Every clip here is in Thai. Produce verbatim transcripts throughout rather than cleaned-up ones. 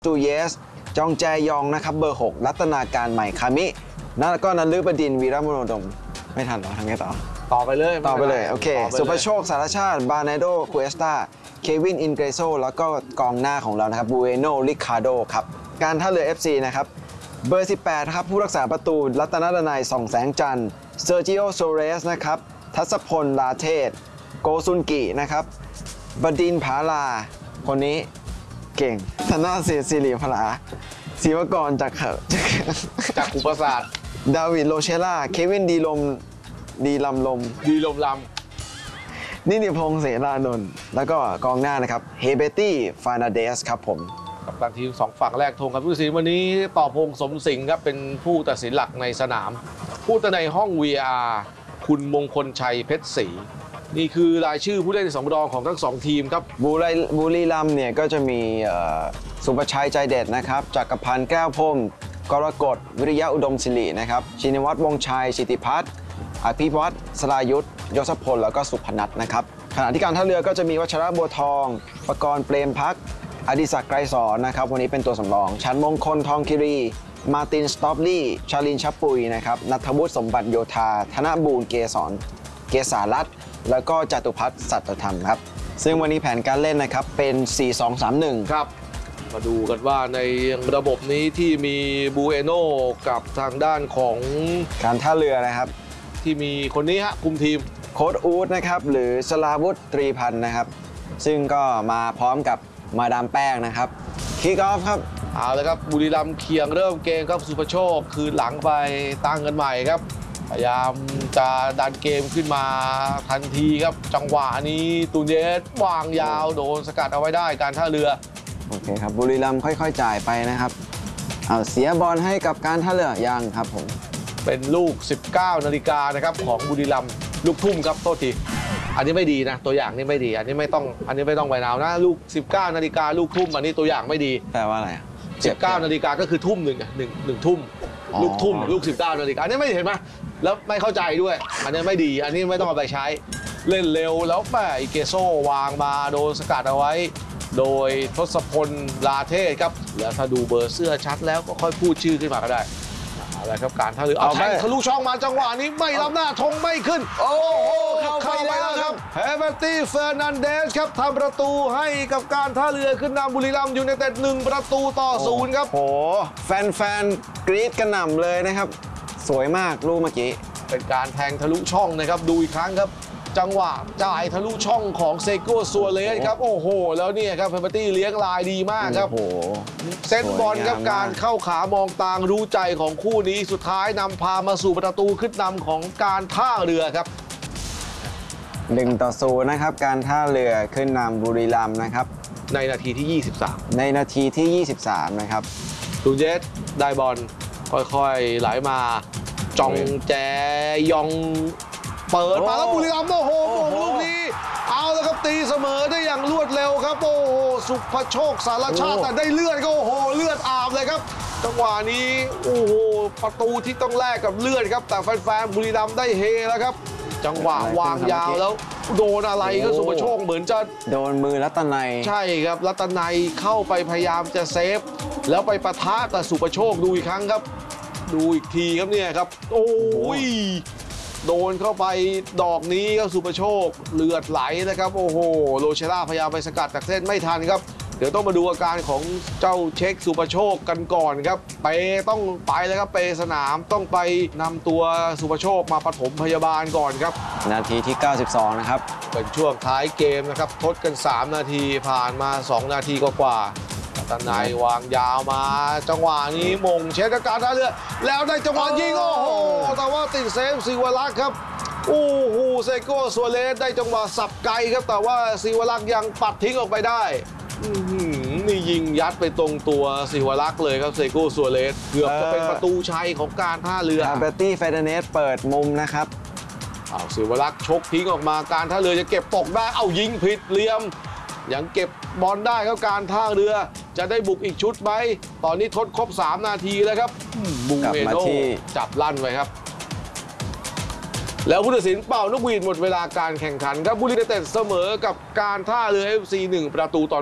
ตูเยสจองแจยองนะครับเบอร์หกรัตนาการใหม่คามิแล้วก็นันลือบดินวีรมโนดมไม่ทันหรอทำไงต่อต่อไปเลยต่อไปเลยโอเคสุภโชคสารชาติบาเนโดคูเอสตาเควินอินเกรโซแล้วก็กองหน้าของเรานะครับบูเอโนริคาโดครับการท่าเรือ เอฟ ซี นะครับเบอร์สิบแปดครับผู้รักษาประตูรัตนดนัยส่องแสงจันทร์เซอร์จิโอโซเรสนะครับทัศพลลาเทศโกซุนกินะครับบดินผาลาคนนี้เก่งธนาเศรษฐ์ศิริพลาศิวกรจากจากอุปสรรคดาวิดโรเชล่าเควินดีลมดีลำลมดีลมลำนิติพงษ์เสรานนท์แล้วก็กองหน้านะครับเฮเบตี้ฟานาเดสครับผมกับตันทีมสองฝั่งแรกธงครับผู้ตัดสินวันนี้ต่อพงษ์สมสิงห์ครับเป็นผู้ตัดสินหลักในสนามผู้ตัดในห้อง วี อาร์ คุณมงคลชัยเพชรศรีนี่คือรายชื่อผู้เล่นสำรองของทั้งสองทีมครับบุรีบุรีรัมย์เนี่ยก็จะมีสุประชัยใจเด็ดนะครับจักรพันธ์แก้วพรมกรกฎวิริยะอุดมศิรินะครับชินวัตรวงชัยสิทธิพัฒน์อภิวัตรสรายุทธยศพลแล้วก็สุพนัทนะครับขณะที่การท่าเรือก็จะมีวัชระบัวทองประกรณ์เปรมพักอดิศักดิ์ไกรสอนนะครับวันนี้เป็นตัวสำรองชันมงคลทองคิรีมาตินสตอปลี่ชาลินชับปุยนะครับณัฐวุฒิสมบัติโยธาธนบูรณ์เกษรเกษารัตน์แล้วก็จตุพัฒน์สัตธรรมครับซึ่งวันนี้แผนการเล่นนะครับเป็น สี่ สอง สาม หนึ่งครับมาดูกันว่าในระบบนี้ที่มีบูเอโนกับทางด้านของการท่าเรือนะครับที่มีคนนี้ฮะคุมทีมโค้ชอู๊ดนะครับหรือสลาวุธตรีพันธ์นะครับซึ่งก็มาพร้อมกับมาดามแป้งนะครับคิกออฟครับเอาเลยครับบุรีรัมย์เคียงเริ่มเกมครับสุภโชคคืนหลังไปตั้งกันใหม่ครับพยายามจะดันเกมขึ้นมาทันทีครับจังหวะนี้ตูเยสวางยาวโดนสกัดเอาไว้ได้การท่าเรือโอเคครับบุรีรัมย์ค่อยๆจ่ายไปนะครับเอาเสียบอลให้กับการท่าเรือยังครับผมเป็นลูกสิบเก้านาฬิกานะครับของบุรีรัมย์ลูกทุ่มครับโทษทีอันนี้ไม่ดีนะตัวอย่างนี้ไม่ดีอันนี้ไม่ต้องอันนี้ไม่ต้องไวนาวนะลูกสิบเก้านาฬิกาลูกทุ่มอันนี้ตัวอย่างไม่ดีแปลว่าอะไรสิบเก้านาฬิกาก็คือทุ่มหนึ่งหนึ่งหนึ่งทุ่มลูกทุ่มลูกสิบเก้านาฬิกาอันนี้ไม่เห็นไหมแล้วไม่เข้าใจด้วยอันนี้ไม่ดีอันนี้ไม่ต้องเอาไปใช้เล่นเร็วแล้วแม่อิเกโซวางมาโดนสกัดเอาไว้โดยทศพลลาเทศครับแล้วถ้าดูเบอร์เสื้อชัดแล้วก็ค่อยพูดชื่อขึ้นมาก็ได้อะไรครับการท่าเรือเอาแทงทะลุช่องมาจังหวะนี้ไม่ล้ำหน้าธงไม่ขึ้นโอ้โหเข้าไปแล้วครับเฮเบตี้เฟอร์นันเดสครับทำประตูให้กับการท่าเรือขึ้นนำบุรีรัมย์ยูไนเต็ดหนึ่งประตูต่อศูนย์ครับโอ้แฟนๆกรี๊ดกระหน่ำเลยนะครับสวยมากลูกเมื่อกี้เป็นการแทงทะลุช่องนะครับดูอีกครั้งครับจังหวะจ่ายทะลุช่องของเซโก้ซัวเรสครับโอ้โหแล้วเนี่ยครับเฮเบตี้เลี้ยงลายดีมากครับโอ้โหเซตบอลครับการเข้าขามองตางรู้ใจของคู่นี้สุดท้ายนำพามาสู่ประตูขึ้นนำของการท่าเรือครับหนึ่งต่อศูนย์นะครับการท่าเรือขึ้นนำบุรีรัมย์นะครับในนาทีที่ยี่สิบสามในนาทีที่ยี่สิบสามนะครับตูเยสได้บอลค่อยๆไหลมาจองแจยองเปิดมาแล้วบุรีรัมย์โอ้โหลูกนี้เอาแล้วครับตีเสมอได้อย่างรวดเร็วครับโอ้โหสุภโชคสารชาติแต่ได้เลือดก็โอ้โหเลือดอาบเลยครับจังหวะนี้โอ้โหประตูที่ต้องแลกกับเลือดครับแต่แฟนๆบุรีรัมย์ได้เฮแล้วครับจังหวะวางยาวแล้วโดนอะไรก็สุภโชคเหมือนจะโดนมือรัตนัยใช่ครับรัตนัยเข้าไปพยายามจะเซฟแล้วไปปะทะกับสุภโชคดูอีกครั้งครับดูอีกทีครับเนี่ยครับโอ้ยโดนเข้าไปดอกนี้ก็สุภโชคเลือดไหลนะครับโอ้โหโรเชล่าพยายามไปสกัดจากเส้นไม่ทันครับเดี๋ยวต้องมาดูอาการของเจ้าเช็คสุภโชคกันก่อนครับเปต้องไปแล้วครับเปสนามต้องไปนำตัวสุภโชคมาปฐมพยาบาลก่อนครับนาทีที่เก้าสิบสองนะครับเป็นช่วงท้ายเกมนะครับทดกันสามนาทีผ่านมาสองนาทีกว่าตะไนวางยาวมาจังหวะนี้มงเช็ดการท่าเรือแล้วได้จังหวะยิงโอ้โหแต่ว่าติดเซฟศิวรักษ์ครับโอ้โหเซโก้ซัวเรสได้จังหวะสับไกลครับแต่ว่าศิวรักษ์ยังปัดทิ้งออกไปได้นี่ยิงยัดไปตรงตัวศิวรักษ์เลยครับเซโก้ซัวเรสเกือบจะเป็นประตูชัยของการท่าเรือเบตตี้เฟเดเนสเปิดมุมนะครับเอาศิวรักษ์ชกทิ้งออกมาการท่าเรือจะเก็บตกได้เอายิงผิดเหลี่ยมยังเก็บบอลได้ครับการท่าเรือจะได้บุกอีกชุดไหมตอนนี้ทดครบสามนาทีแล้วครับบูเอโนจับลั่นไว้ครับแล้วผู้ตัดสินเป่านกหวีดหมดเวลาการแข่งขันครับบุรีรัมย์เสมอกับการท่าเรือ เอฟ ซี หนึ่งประตูต่อหนึ่ง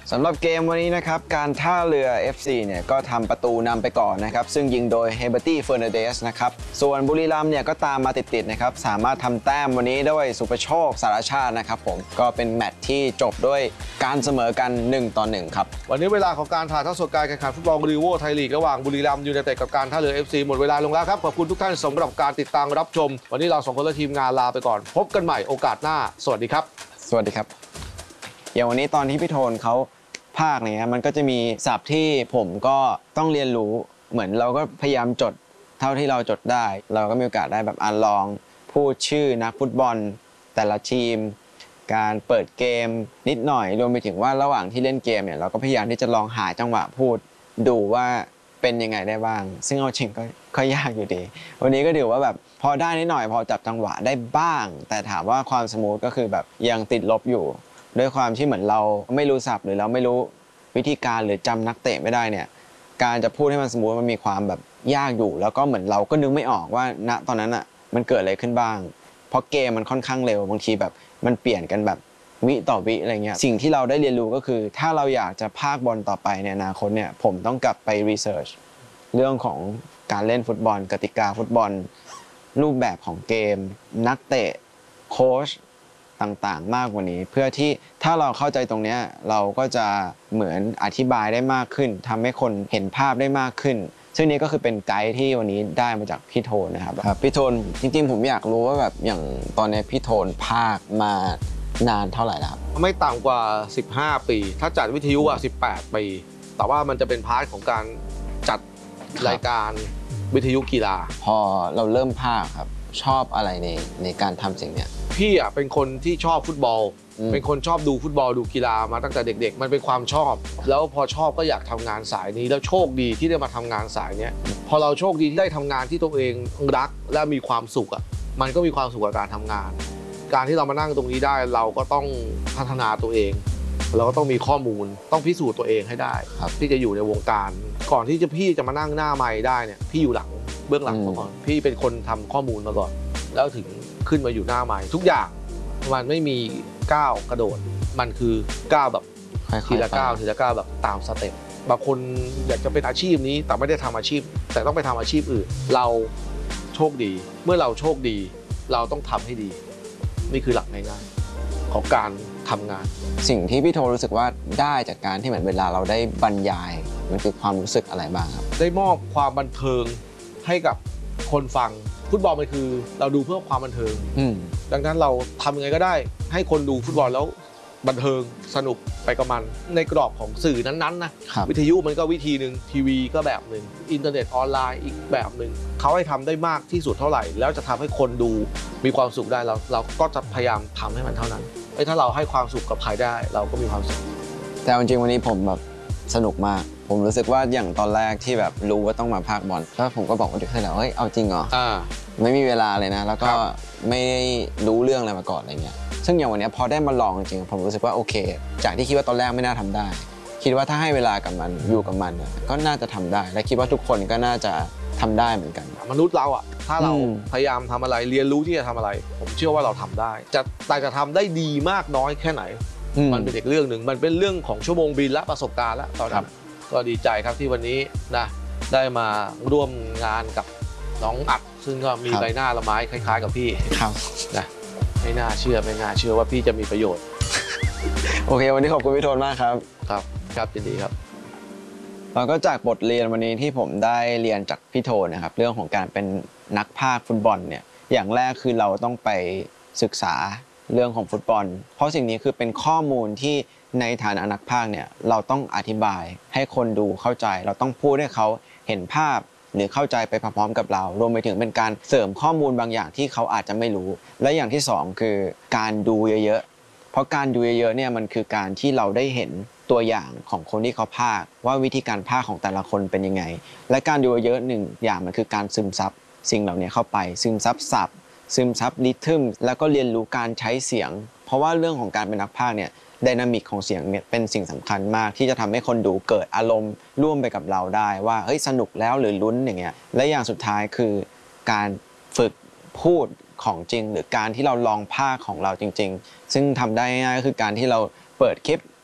สำหรับเกมวันนี้นะครับการท่าเรือ เอฟ ซี เนี่ยก็ทำประตูนำไปก่อนนะครับซึ่งยิงโดยเฮเบอร์ตี้เฟอร์นันเดสนะครับส่วนบุรีรัมย์เนี่ยก็ตามมาติดๆนะครับสามารถทำแต้มวันนี้ด้วยสุภโชคสารชาตินะครับผมก็เป็นแมตช์ที่จบด้วยการเสมอกันหนึ่งต่อหนึ่งครับวันนี้เวลาของการถ่ายทอดสดการแข่งขันฟุตบอลรีโวไทยลีกระหว่างบุรีรัมย์ยูไนเต็ดกับการท่าเรือ เอฟ ซี หมดเวลาลงแล้วครับขอบคุณทุกท่านสำหรับการติดตามรับชมวันนี้เราสองคนและทีมงานลาไปก่อนพบกันใหม่โอกาสหน้าสวัสดีครับสวัสดีครับอย่างวันนี้ตอนที่พี่โทนเขาภาคเนี่ยมันก็จะมีศัพท์ที่ผมก็ต้องเรียนรู้เหมือนเราก็พยายามจดเท่าที่เราจดได้เราก็มีโอกาสได้แบบอ่านลองพูดชื่อนักฟุตบอลแต่ละทีมการเปิดเกมนิดหน่อยรวมไปถึงว่าระหว่างที่เล่นเกมเนี่ยเราก็พยายามที่จะลองหาจังหวะพูดดูว่าเป็นยังไงได้บ้างซึ่งเอาจริงก็ก็ยากอยู่ดีวันนี้ก็ถือว่าแบบพอได้นิดหน่อยพอจับจังหวะได้บ้างแต่ถามว่าความสมูทก็คือแบบยังติดลบอยู่ด้วยความที่เหมือนเราไม่รู้ศัพท์หรือเราไม่รู้วิธีการหรือจำนักเตะไม่ได้เนี่ยการจะพูดให้มันสมูทมันมีความแบบยากอยู่แล้วก็เหมือนเราก็นึกไม่ออกว่าณตอนนั้นอ่ะมันเกิดอะไรขึ้นบ้างเพราะเกมมันค่อนข้างเร็วบางทีแบบมันเปลี่ยนกันแบบวิต่อวิอะไรเงี้ยสิ่งที่เราได้เรียนรู้ก็คือถ้าเราอยากจะพากบอลต่อไปในอนาคตเนี่ยผมต้องกลับไปรีเสิร์ชเรื่องของการเล่นฟุตบอลกติกาฟุตบอลรูปแบบของเกมนักเตะโค้ชต่างๆมากกว่านี้เพื่อที่ถ้าเราเข้าใจตรงนี้เราก็จะเหมือนอธิบายได้มากขึ้นทำให้คนเห็นภาพได้มากขึ้นซึ่งนี้ก็คือเป็นไกด์ที่วันนี้ได้มาจากพี่โทนนะครับพี่โทนจริงๆผมอยากรู้ว่าแบบอย่างตอนนี้พี่โทนภาคมานานเท่าไหร่แล้วไม่ต่ำกว่าสิบห้าปีถ้าจัดวิทยุอ่ะสิบแปดปีแต่ว่ามันจะเป็นพาร์ทของการจัดรายการวิทยุกีฬาพอเราเริ่มภาคครับชอบอะไรในในการทำสิ่งเนี้ยพี่อ่ะเป็นคนที่ชอบฟุตบอลเป็นคนชอบดูฟุตบอลดูกีฬามาตั้งแต่เด็กๆมันเป็นความชอบแล้วพอชอบก็อยากทำงานสายนี้แล้วโชคดีที่ได้มาทำงานสายเนี้ยพอเราโชคดีที่ได้ทำงานที่ตัวเองรักและมีความสุขอ่ะมันก็มีความสุขกับการทำงานการที่เรามานั่งตรงนี้ได้เราก็ต้องพัฒนาตัวเองเราก็ต้องมีข้อมูลต้องพิสูจน์ตัวเองให้ได้ที่จะอยู่ในวงการก่อนที่จะพี่จะมานั่งหน้าไมค์ได้เนี่ยพี่อยู่หลังเบื้องหลังมาก่อนพี่เป็นคนทำข้อมูลมาก่อนแล้วถึงขึ้นมาอยู่หน้าไมค์ทุกอย่างมันไม่มีก้าวกระโดดมันคือก้าวแบบทีละก้าวทีละก้าวแบบตามสเต็ปบางคนอยากจะเป็นอาชีพนี้แต่ไม่ได้ทำอาชีพแต่ต้องไปทำอาชีพอื่นเราโชคดีเมื่อเราโชคดีเราต้องทำให้ดีนี่คือหลักง่ายๆของการทำงานสิ่งที่พี่โทรู้สึกว่าได้จากการที่เหมือนเวลาเราได้บรรยายมันคือความรู้สึกอะไรบ้างครับได้มอบความบันเทิงให้กับคนฟังฟุตบอลมันคือเราดูเพื่อความบันเทิงดังนั้นเราทำยังไงก็ได้ให้คนดูฟุตบอลแล้วบันเทิงสนุกไปกับมันในกรอบของสื่อนั้นๆนะวิทยุมันก็วิธีหนึ่งทีวีก็แบบหนึ่งอินเทอร์เน็ตออนไลน์อีกแบบหนึ่งเขาให้ทำได้มากที่สุดเท่าไหร่แล้วจะทำให้คนดูมีความสุขได้เราเราก็จะพยายามทำให้มันเท่านั้นถ้าเราให้ความสุขกับใครได้เราก็มีความสุขแต่จริงๆวันนี้ผมแบบสนุกมากผมรู้สึกว่าอย่างตอนแรกที่แบบรู้ว่าต้องมาพากบอลแล้วผมก็บอกว่าเด็กให้แล้วเฮ้ยเอาจริงเหรอไม่มีเวลาเลยนะแล้วก็ไม่ได้รู้เรื่องอะไรมาก่อนอะไรเงี้ยซึ่งอย่างวันนี้พอได้มาลองจริงผมรู้สึกว่าโอเคจากที่คิดว่าตอนแรกไม่น่าทำได้คิดว่าถ้าให้เวลากับมันอยู่กับมันก็น่าจะทำได้และคิดว่าทุกคนก็น่าจะทำได้เหมือนกันมนุษย์เราอ่ะถ้าเราพยายามทำอะไรเรียนรู้ที่จะทำอะไรผมเชื่อว่าเราทำได้จะแต่จะทำได้ดีมากน้อยแค่ไหนมันเป็นอีกเรื่องหนึ่งมันเป็นเรื่องของชั่วโมงบินและประสบการณ์แล้วตอนนี้ก็ดีใจครับที่วันนี้นะได้มาร่วมงานกับน้องอัดซึ่งก็มีใบหน้าละไม้คล้ายๆกับพี่นะไม่น่าเชื่อไม่น่าเชื่อว่าพี่จะมีประโยชน์โอเควันนี้ขอบคุณพี่โทนมากครับครับครับยินดีครับเราก็จากบทเรียนวันนี้ที่ผมได้เรียนจากพี่โทนนะครับเรื่องของการเป็นนักพากย์ฟุตบอลเนี่ยอย่างแรกคือเราต้องไปศึกษาเรื่องของฟุตบอลเพราะสิ่งนี้คือเป็นข้อมูลที่ในฐานะนักพากย์เนี่ยเราต้องอธิบายให้คนดูเข้าใจเราต้องพูดให้เขาเห็นภาพหรือเข้าใจไปพร้อมๆกับเรารวมไปถึงเป็นการเสริมข้อมูลบางอย่างที่เขาอาจจะไม่รู้และอย่างที่สองคือการดูเยอะๆเพราะการดูเยอะๆเนี่ยมันคือการที่เราได้เห็นตัวอย่างของคนที่เขาพากย์ว่าวิธีการพากย์ของแต่ละคนเป็นยังไงและการดูเยอะหนึ่งอย่างมันคือการซึมซับสิ่งเหล่านี้เข้าไปซึมซับศัพท์ซึมซับริทึมแล้วก็เรียนรู้การใช้เสียงเพราะว่าเรื่องของการเป็นนักพากย์เนี่ยไดนามิกของเสียงเนี่ยเป็นสิ่งสำคัญมากที่จะทำให้คนดูเกิดอารมณ์ร่วมไปกับเราได้ว่าเฮ้ยสนุกแล้วหรือลุ้นอย่างเงี้ยและอย่างสุดท้ายคือการฝึกพูดของจริงหรือการที่เราลองพากย์ของเราจริงๆซึ่งทำได้ง่ายก็คือการที่เราเปิดคลิป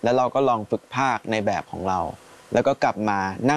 แล้วเราก็ลองฝึกภาคในแบบของเรา แล้วก็กลับมานั่ง